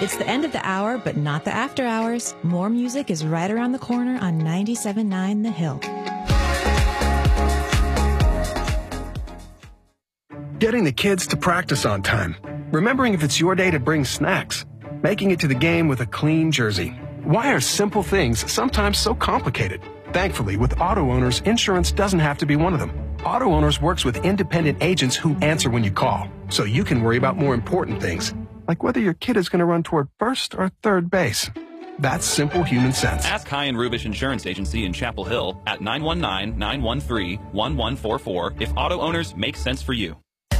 It's the end of the hour, but not the after hours. More music is right around the corner on 97.9 The Hill. Getting the kids to practice on time. Remembering if it's your day to bring snacks. Making it to the game with a clean jersey. Why are simple things sometimes so complicated? Thankfully, with Auto Owners, insurance doesn't have to be one of them. Auto Owners works with independent agents who answer when you call, so you can worry about more important things, like whether your kid is going to run toward first or third base. That's simple human sense. Ask High and Rubish Insurance Agency in Chapel Hill at 919-913-1144 if Auto Owners makes sense for you.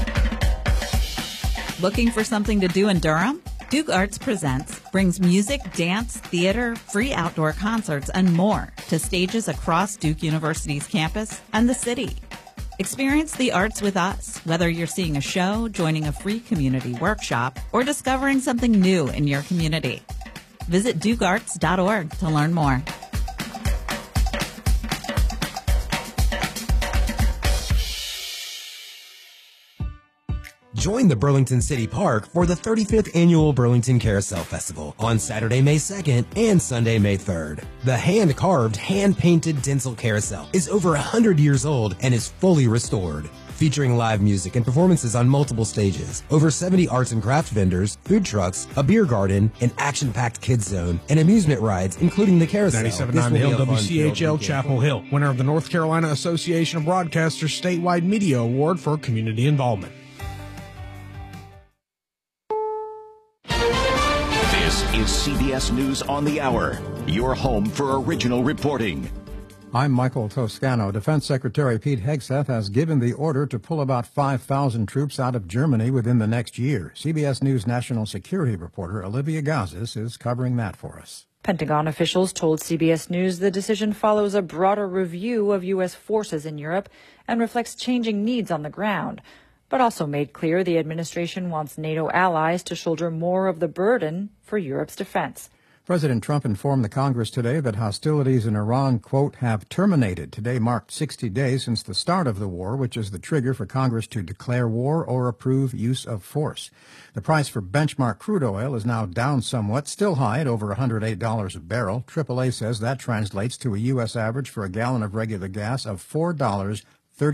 Looking for something to do in Durham? Duke Arts Presents brings music, dance, theater, free outdoor concerts, and more to stages across Duke University's campus and the city. Experience the arts with us, whether you're seeing a show, joining a free community workshop, or discovering something new in your community. Visit dukearts.org to learn more. Join the Burlington City Park for the 35th Annual Burlington Carousel Festival on Saturday, May 2nd and Sunday, May 3rd. The hand-carved, hand-painted Denzel Carousel is over 100 years old and is fully restored. Featuring live music and performances on multiple stages, over 70 arts and craft vendors, food trucks, a beer garden, an action-packed kids zone, and amusement rides, including the carousel. 97.9 The Hill, WCHL Chapel Hill, winner of the North Carolina Association of Broadcasters Statewide Media Award for Community Involvement. Is CBS News on the Hour, your home for original reporting. I'm Michael Toscano. Defense Secretary Pete Hegseth has given the order to pull about 5,000 troops out of Germany within the next year. CBS News national security reporter Olivia Gazis is covering that for us. Pentagon officials told CBS News the decision follows a broader review of U.S. forces in Europe and reflects changing needs on the ground, but also made clear the administration wants NATO allies to shoulder more of the burden for Europe's defense. President Trump informed the Congress today that hostilities in Iran, quote, have terminated. Today marked 60 days since the start of the war, which is the trigger for Congress to declare war or approve use of force. The price for benchmark crude oil is now down somewhat, still high at over $108 a barrel. AAA says that translates to a U.S. average for a gallon of regular gas of $4.39.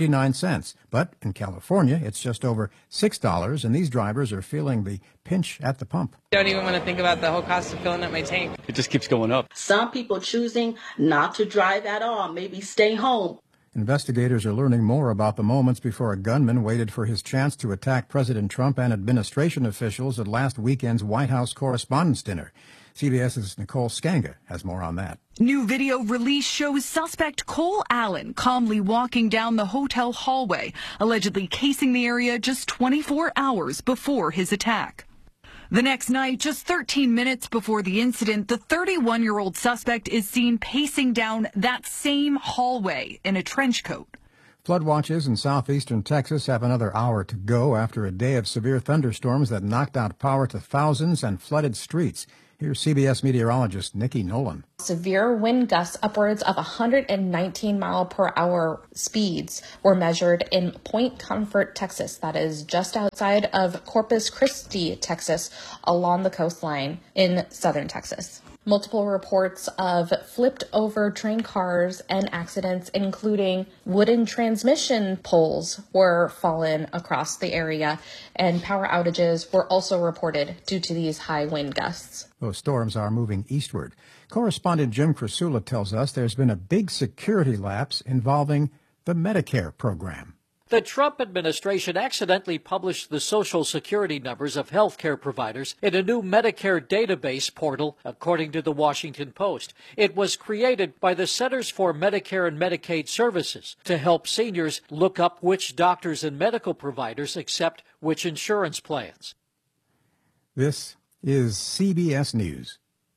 But in California, it's just over $6, and these drivers are feeling the pinch at the pump. Don't even want to think about the whole cost of filling up my tank. It just keeps going up. Some people choosing not to drive at all, maybe stay home. Investigators are learning more about the moments before a gunman waited for his chance to attack President Trump and administration officials at last weekend's White House Correspondents' Dinner. CBS's Nicole Skanga has more on that. New video release shows suspect Cole Allen calmly walking down the hotel hallway, allegedly casing the area just 24 hours before his attack. The next night, just 13 minutes before the incident, the 31-year-old suspect is seen pacing down that same hallway in a trench coat. Flood watches in southeastern Texas have another hour to go after a day of severe thunderstorms that knocked out power to thousands and flooded streets. Here's CBS meteorologist Nikki Nolan. Severe wind gusts upwards of 119 mile per hour speeds were measured in Point Comfort, Texas. That is just outside of Corpus Christi, Texas, along the coastline in southern Texas. Multiple reports of flipped over train cars and accidents, including wooden transmission poles, were fallen across the area, and power outages were also reported due to these high wind gusts. Those storms are moving eastward. Correspondent Jim Krasula tells us there's been a big security lapse involving the Medicare program. The Trump administration accidentally published the Social Security numbers of healthcare providers in a new Medicare database portal, according to the Washington Post. It was created by the Centers for Medicare and Medicaid Services to help seniors look up which doctors and medical providers accept which insurance plans. This is CBS News.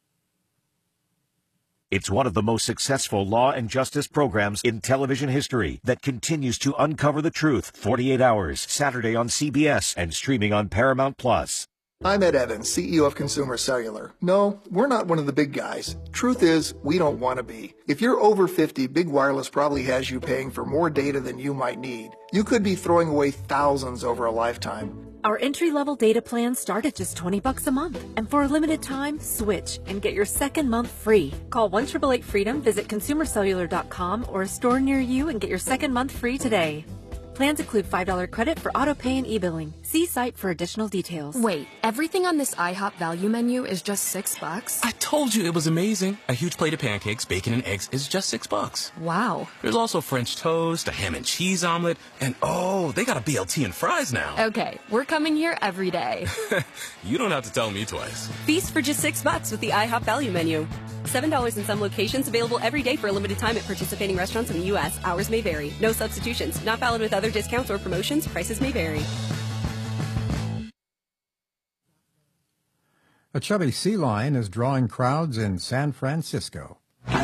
It's one of the most successful law and justice programs in television history that continues to uncover the truth. 48 Hours, Saturday on CBS and streaming on Paramount+. I'm Ed Evans, CEO of Consumer Cellular. No, we're not one of the big guys. Truth is, we don't want to be. If you're over 50, Big Wireless probably has you paying for more data than you might need. You could be throwing away thousands over a lifetime. Our entry-level data plans start at just $20 a month. And for a limited time, switch and get your second month free. Call 1-888-FREEDOM, visit consumercellular.com or a store near you and get your second month free today. Plans include $5 credit for auto pay and e-billing. See site for additional details. Wait, everything on this IHOP value menu is just $6? I told you it was amazing. A huge plate of pancakes, bacon, and eggs is just $6. Wow. There's also French toast, a ham and cheese omelet, and oh, they got a BLT and fries now. Okay, we're coming here every day. You don't have to tell me twice. Feast for just $6 with the IHOP value menu. $7 in some locations, available every day for a limited time at participating restaurants in the U.S. Hours may vary. No substitutions. Not valid with other discounts or promotions. Prices may vary. A chubby sea lion is drawing crowds in San Francisco.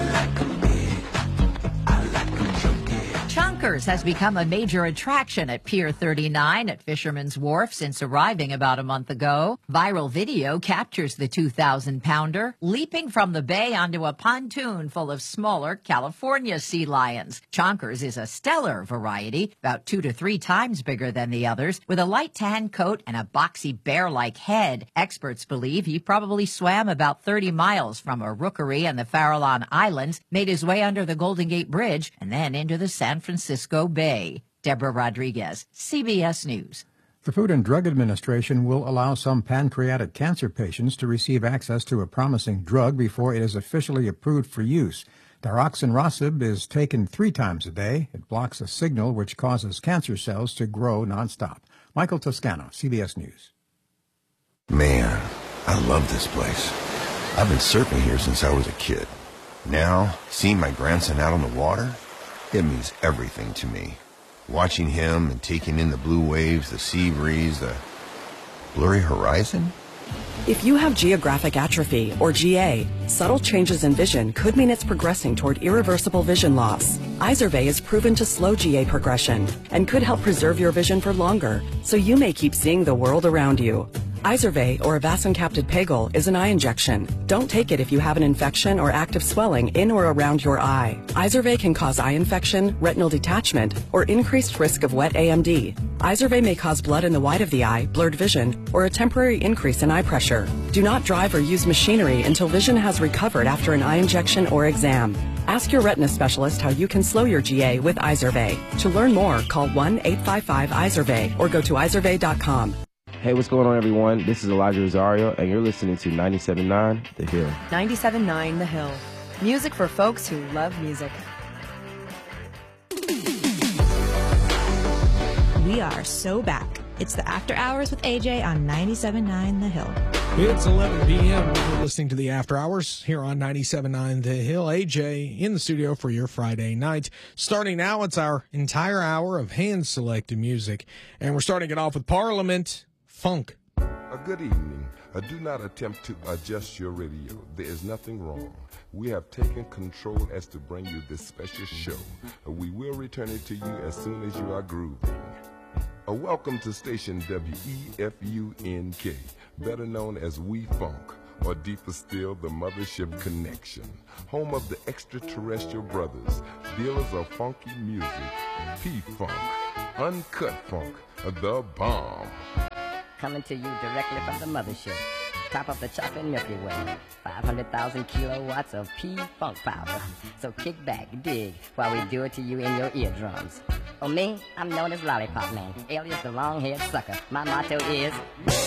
Chunkers has become a major attraction at Pier 39 at Fisherman's Wharf since arriving about a month ago. Viral video captures the 2,000-pounder leaping from the bay onto a pontoon full of smaller California sea lions. Chunkers is a stellar variety, about 2 to 3 times bigger than the others, with a light tan coat and a boxy bear-like head. Experts believe he probably swam about 30 miles from a rookery in the Farallon Islands, made his way under the Golden Gate Bridge, and then into the San Francisco Bay. Deborah Rodriguez, CBS News. The Food and Drug Administration will allow some pancreatic cancer patients to receive access to a promising drug before it is officially approved for use. Daraxonrasib is taken 3 times a day. It blocks a signal which causes cancer cells to grow nonstop. Michael Toscano, CBS News. Man, I love this place. I've been surfing here since I was a kid. Now, seeing my grandson out on the water, it means everything to me. Watching him and taking in the blue waves, the sea breeze, the blurry horizon. If you have geographic atrophy, or GA, subtle changes in vision could mean it's progressing toward irreversible vision loss. Izervay is proven to slow GA progression and could help preserve your vision for longer, so you may keep seeing the world around you. Izervay, or avacincaptad pegol, is an eye injection. Don't take it if you have an infection or active swelling in or around your eye. Izervay can cause eye infection, retinal detachment, or increased risk of wet AMD. Izervay may cause blood in the white of the eye, blurred vision, or a temporary increase in eye pressure. Do not drive or use machinery until vision has recovered after an eye injection or exam. Ask your retina specialist how you can slow your GA with Izervay. To learn more, call 1-855-IZERVAY or go to izervay.com. Hey, what's going on, everyone? This is Elijah Rosario, and you're listening to 97.9 The Hill. 97.9 The Hill. Music for folks who love music. We are so back. It's the After Hours with AJ on 97.9 The Hill. It's 11 p.m. We're listening to the After Hours here on 97.9 The Hill. AJ in the studio for your Friday night. Starting now, it's our entire hour of hand-selected music. And we're starting it off with Parliament Funk. A good evening. Do not attempt to adjust your radio. There is nothing wrong. We have taken control as to bring you this special show. We will return it to you as soon as you are grooving. Welcome to station WEFUNK, better known as We Funk, or deeper still, the Mothership Connection, home of the extraterrestrial brothers, dealers of funky music, P-Funk, Uncut Funk, the bomb. Coming to you directly from the mothership. Top of the chocolate Milky Way. 500,000 kilowatts of P-Funk power. So kick back, dig, while we do it to you in your eardrums. Oh, me? I'm known as Lollipop Man, alias the long-haired sucker. My motto is...